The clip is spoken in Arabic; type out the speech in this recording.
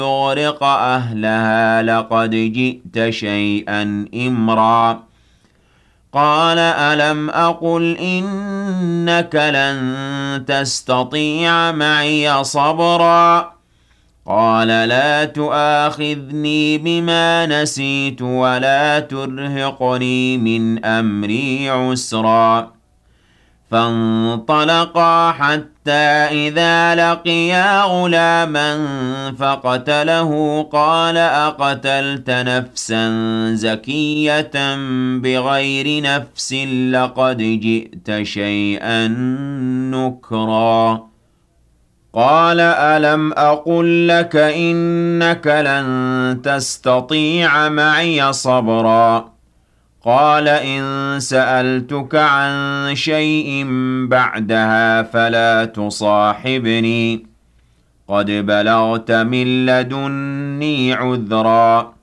يغرق أهلها لقد جئت شيئا إمرا قال ألم أقل إنك لن تستطيع معي صبرا قال لا تؤاخذني بما نسيت ولا ترهقني من أمري عسرا فانطلقا حتى إذا لقيا غلاما فقتله قال أقتلت نفسا زكية بغير نفس لقد جئت شيئا نكرا قال ألم أقل لك إنك لن تستطيع معي صبرا قال إن سألتك عن شيء بعدها فلا تصاحبني قد بلغت من لدني عذرا